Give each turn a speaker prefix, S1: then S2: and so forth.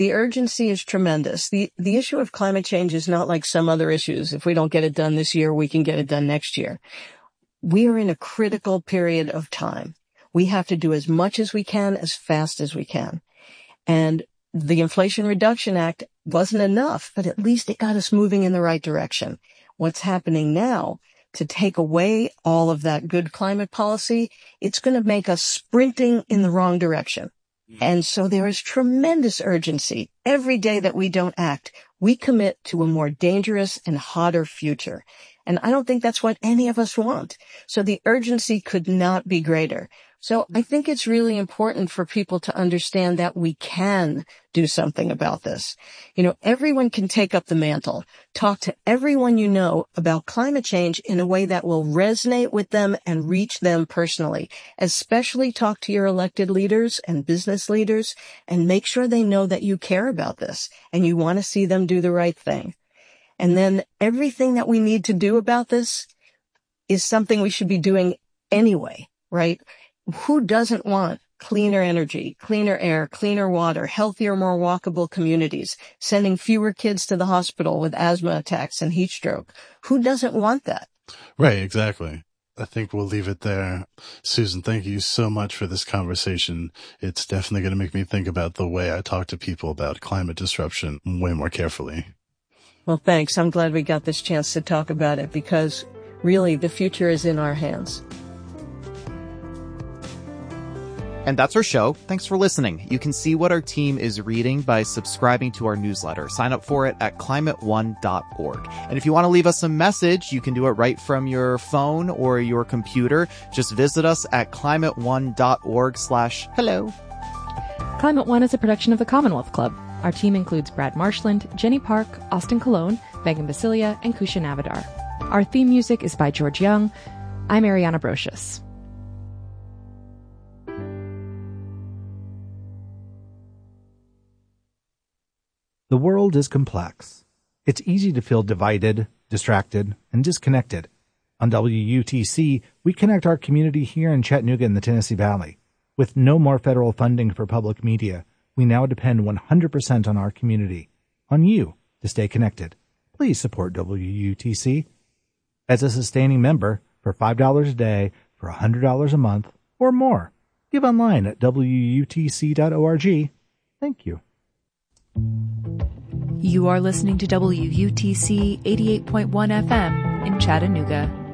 S1: The urgency is tremendous. The issue of climate change is not like some other issues. If we don't get it done this year, we can get it done next year. We are in a critical period of time. We have to do as much as we can, as fast as we can. And the Inflation Reduction Act wasn't enough, but at least it got us moving in the right direction. What's happening now, to take away all of that good climate policy, it's going to make us sprinting in the wrong direction. And so there is tremendous urgency. Every day that we don't act, we commit to a more dangerous and hotter future. And I don't think that's what any of us want. So the urgency could not be greater. So I think it's really important for people to understand that we can do something about this. You know, everyone can take up the mantle, talk to everyone you know about climate change in a way that will resonate with them and reach them personally. Especially talk to your elected leaders and business leaders and make sure they know that you care about this and you want to see them do the right thing. And then everything that we need to do about this is something we should be doing anyway, right? Who doesn't want cleaner energy, cleaner air, cleaner water, healthier, more walkable communities, sending fewer kids to the hospital with asthma attacks and heat stroke? Who doesn't want that?
S2: Right, exactly. I think we'll leave it there. Susan, thank you so much for this conversation. It's definitely going to make me think about the way I talk to people about climate disruption way more carefully.
S1: Well, thanks. I'm glad we got this chance to talk about it because really the future is in our hands.
S3: And that's our show. Thanks for listening. You can see what our team is reading by subscribing to our newsletter. Sign up for it at climateone.org. And if you want to leave us a message, you can do it right from your phone or your computer. Just visit us at climateone.org/hello.
S4: Climate One is a production of the Commonwealth Club. Our team includes Brad Marshland, Jenny Park, Austin Colon, Megan Basilia, and Kusha Navidar. Our theme music is by George Young. I'm Ariana Brocious.
S5: The world is complex. It's easy to feel divided, distracted, and disconnected. On WUTC, we connect our community here in Chattanooga in the Tennessee Valley. With no more federal funding for public media, we now depend 100% on our community, on you, to stay connected. Please support WUTC. As a sustaining member, for $5 a day, for $100 a month, or more, give online at WUTC.org. Thank you.
S4: You are listening to WUTC 88.1 FM in Chattanooga.